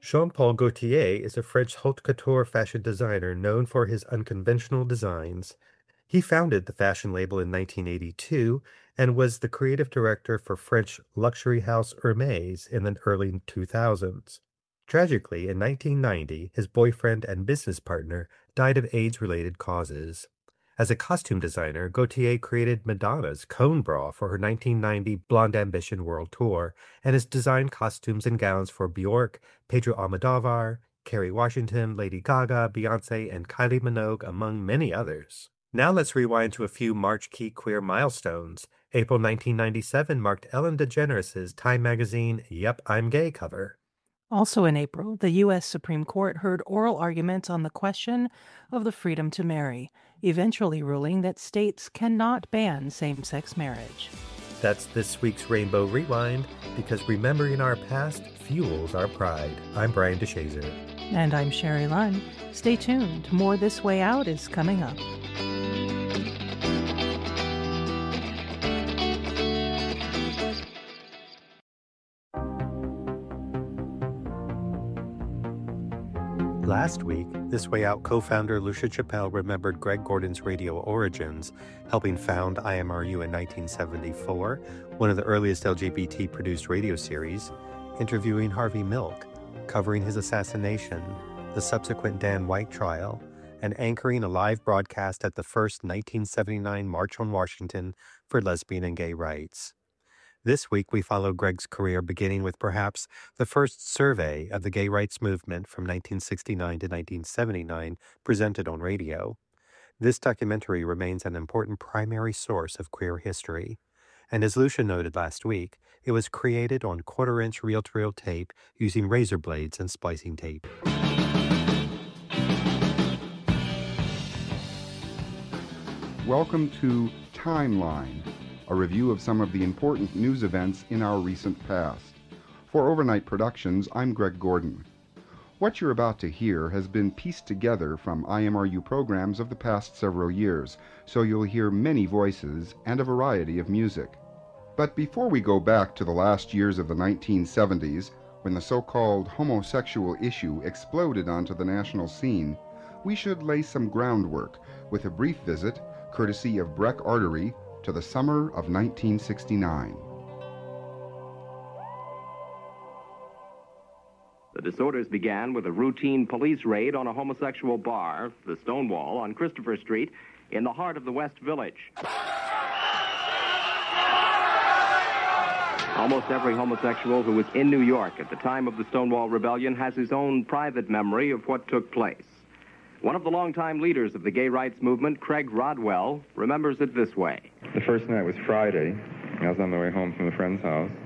Jean-Paul Gaultier is a French haute couture fashion designer known for his unconventional designs. He founded the fashion label in 1982 and was the creative director for French luxury house Hermès in the early 2000s. Tragically, in 1990, his boyfriend and business partner died of AIDS-related causes. As a costume designer, Gaultier created Madonna's Cone Bra for her 1990 Blonde Ambition World Tour and has designed costumes and gowns for Bjork, Pedro Almodovar, Kerry Washington, Lady Gaga, Beyoncé, and Kylie Minogue, among many others. Now let's rewind to a few marquee queer milestones. April 1997 marked Ellen DeGeneres' Time magazine Yep, I'm Gay cover. Also in April, the U.S. Supreme Court heard oral arguments on the question of the freedom to marry, eventually ruling that states cannot ban same sex marriage. That's this week's Rainbow Rewind, because remembering our past fuels our pride. I'm Brian DeShazer. And I'm Sherry Lunn. Stay tuned. More This Way Out is coming up. Last week, This Way Out co-founder Lucia Chappelle remembered Greg Gordon's radio origins, helping found IMRU in 1974, one of the earliest LGBT-produced radio series, interviewing Harvey Milk, covering his assassination, the subsequent Dan White trial, and anchoring a live broadcast at the first 1979 March on Washington for lesbian and gay rights. This week, we follow Greg's career beginning with perhaps the first survey of the gay rights movement from 1969 to 1979 presented on radio. This documentary remains an important primary source of queer history. And as Lucia noted last week, it was created on quarter-inch reel-to-reel tape using razor blades and splicing tape. Welcome to Timeline, a review of some of the important news events in our recent past. For Overnight Productions, I'm Greg Gordon. What you're about to hear has been pieced together from IMRU programs of the past several years, so you'll hear many voices and a variety of music. But before we go back to the last years of the 1970s, when the so-called homosexual issue exploded onto the national scene, we should lay some groundwork with a brief visit, courtesy of Breck Artery, to the summer of 1969. The disorders began with a routine police raid on a homosexual bar, the Stonewall, on Christopher Street, in the heart of the West Village. Almost every homosexual who was in New York at the time of the Stonewall Rebellion has his own private memory of what took place. One of the longtime leaders of the gay rights movement, Craig Rodwell, remembers it this way. The first night was Friday. I was on the way home from a friend's house.